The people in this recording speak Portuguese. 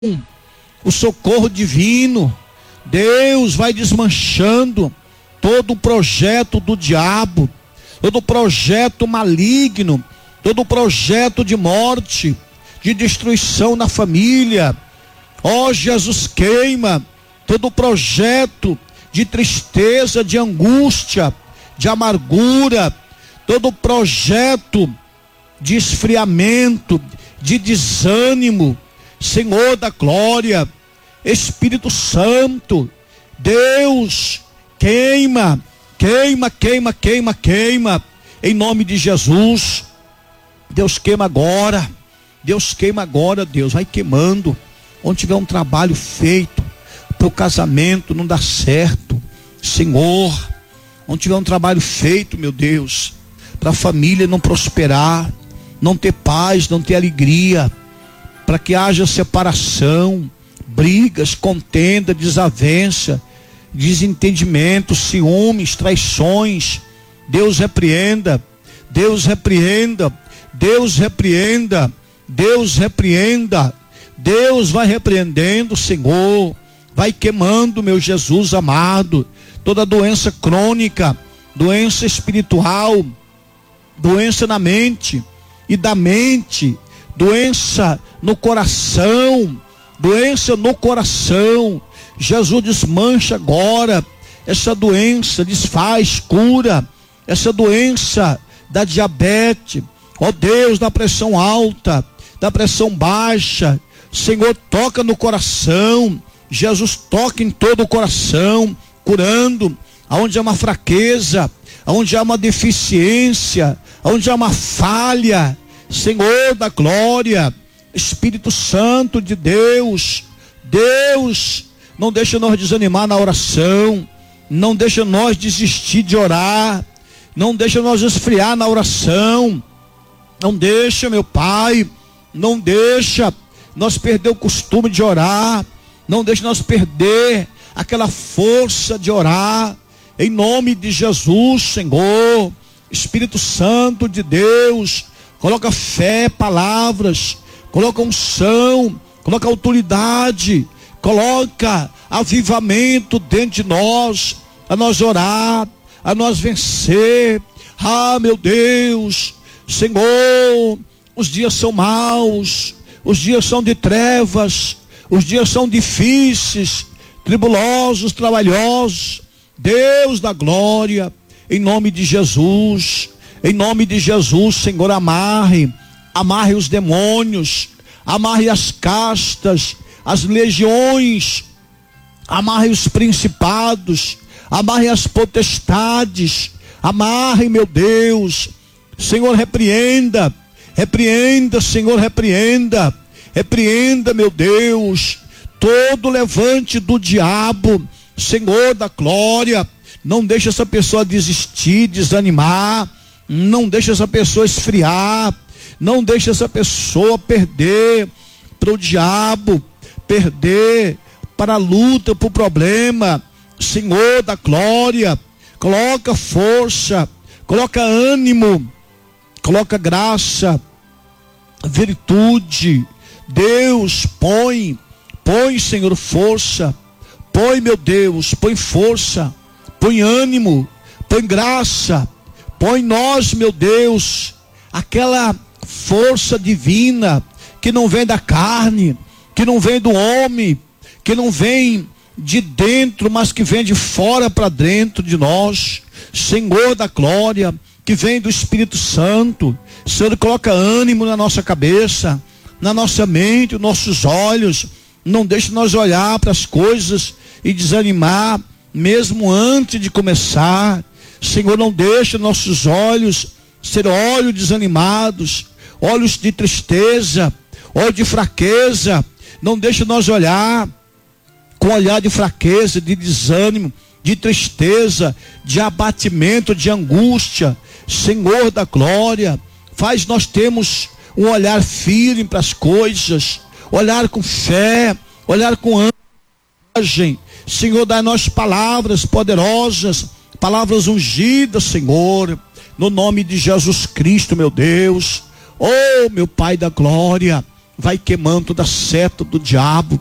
o socorro divino. Deus vai desmanchando todo o projeto do diabo, todo o projeto maligno, todo o projeto de morte, de destruição na família. Ó, Jesus, queima todo o projeto de tristeza, de angústia, de amargura, todo o projeto de esfriamento, de desânimo. Senhor da glória, Espírito Santo, Deus, queima, queima, queima, queima, queima, em nome de Jesus. Deus queima agora, Deus queima agora, Deus, vai queimando. Onde tiver um trabalho feito para o casamento não dar certo, Senhor, onde tiver um trabalho feito, meu Deus, para a família não prosperar, não ter paz, não ter alegria, para que haja separação, brigas, contenda, desavença, desentendimento, ciúmes, traições. Deus repreenda, Deus repreenda, Deus repreenda, Deus repreenda. Deus vai repreendendo, Senhor, vai queimando, meu Jesus amado, toda doença crônica, doença espiritual, doença na mente e da mente, doença no coração, doença no coração. Jesus desmancha agora essa doença, desfaz, cura essa doença da diabetes, ó Deus, da pressão alta, da pressão baixa. Senhor, toca no coração. Jesus, toca em todo o coração, curando aonde há uma fraqueza, aonde há uma deficiência, aonde há uma falha. Senhor da glória, Espírito Santo de Deus, Deus, não deixa nós desanimar na oração, não deixa nós desistir de orar, não deixa nós esfriar na oração, não deixa, meu Pai, não deixa nós perder o costume de orar, não deixa nós perder aquela força de orar, em nome de Jesus, Senhor. Espírito Santo de Deus, coloca fé, palavras, coloca unção, coloca autoridade, coloca avivamento dentro de nós, a nós orar, a nós vencer. Ah, meu Deus, Senhor, os dias são maus, os dias são de trevas, os dias são difíceis, tribulosos, trabalhosos. Deus da glória, em nome de Jesus, em nome de Jesus, Senhor, amarre os demônios, amarre as castas, as legiões, amarre os principados, amarre as potestades, amarre, meu Deus. Senhor, repreenda, Senhor, repreenda, meu Deus, todo levante do diabo, Senhor da glória. Não deixa essa pessoa desistir, desanimar, não deixa essa pessoa esfriar, não deixa essa pessoa perder para o diabo, perder para a luta, para o problema. Senhor da glória, coloca força, coloca ânimo, coloca graça, virtude. Deus, põe, Senhor, força, põe, meu Deus, põe força, põe ânimo, põe graça, põe nós, meu Deus, aquela força divina que não vem da carne, que não vem do homem, que não vem de dentro, mas que vem de fora para dentro de nós. Senhor da glória, que vem do Espírito Santo. Senhor, coloca ânimo na nossa cabeça, na nossa mente, nos nossos olhos. Não deixe nós olhar para as coisas e desanimar, mesmo antes de começar. Senhor, não deixe nossos olhos ser olhos desanimados, olhos de tristeza, olhos de fraqueza. Não deixe nós olhar com olhar de fraqueza, de desânimo, de tristeza, de abatimento, de angústia. Senhor da glória, faz nós termos um olhar firme para as coisas, olhar com fé, olhar com ânimo. Senhor, dá-nos palavras poderosas, palavras ungidas, Senhor, no nome de Jesus Cristo, meu Deus. Oh, meu Pai da glória, vai queimando toda seta do diabo.